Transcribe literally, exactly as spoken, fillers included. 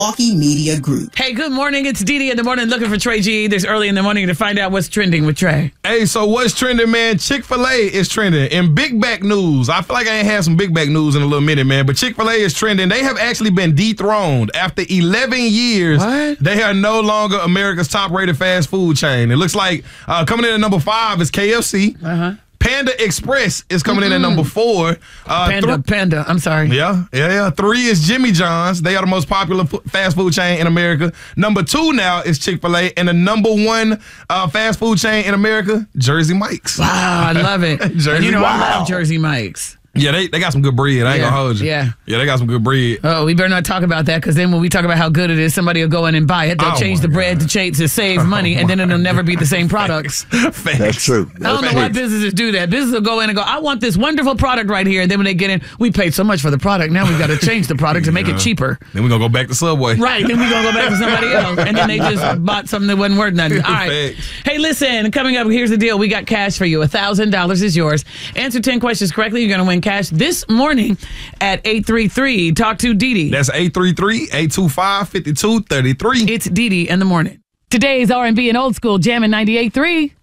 Milwaukee Media Group. Hey, good morning. It's Dee Dee in the morning looking for Trey G. This early in the morning to find out what's trending with Trey. Hey, so what's trending, man? Chick-fil-A is trending. In Big Back news, I feel like I ain't had some Big Back news in a little minute, man, but Chick-fil-A is trending. They have actually been dethroned. After eleven years, what? They are no longer America's top-rated fast food chain. It looks like uh, coming in at number five is K F C. Uh-huh. Panda Express is coming Mm-mm. in at number four. Uh, Panda, th- Panda, I'm sorry. Yeah, yeah, yeah. Three is Jimmy John's. They are the most popular f- fast food chain in America. Number two now is Chick-fil-A. And the number one uh, fast food chain in America, Jersey Mike's. Wow, I love it. Jersey, and you know, wow. I love Jersey Mike's. Yeah, they, they got some good bread. I ain't yeah, gonna hold you. Yeah. Yeah, they got some good bread. Oh, we better not talk about that because then when we talk about how good it is, somebody will go in and buy it. They'll oh change the bread God. to change to save money, and then it'll never be the same product. Facts. That's true. I don't know why businesses do that. Businesses will go in and go, I want this wonderful product right here. And then when they get in, we paid so much for the product. Now we've got to change the product to make Yeah. it cheaper. Then we're gonna go back to Subway. Right. Then we're going to go back to somebody else. And then they just bought something that wasn't worth nothing. All right. Facts. Hey, listen, coming up, here's the deal. We got cash for you. one thousand dollars is yours. Answer ten questions correctly. You're going to win cash this morning at eight three three. Talk to Dee Dee. That's eight three three, eight two five, five two three three. It's Dee Dee in the morning. Today's R and B and old school jamming ninety-eight point three.